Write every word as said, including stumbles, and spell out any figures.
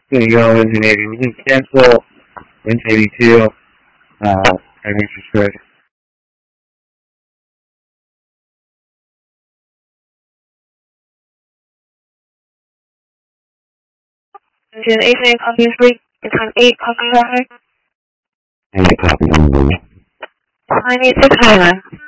There you go, engine eighty. We can cancel engine eighty-two. Uh, I think it's good. Engine eight, copy three, time eight, copy traffic. And copy only. I need six,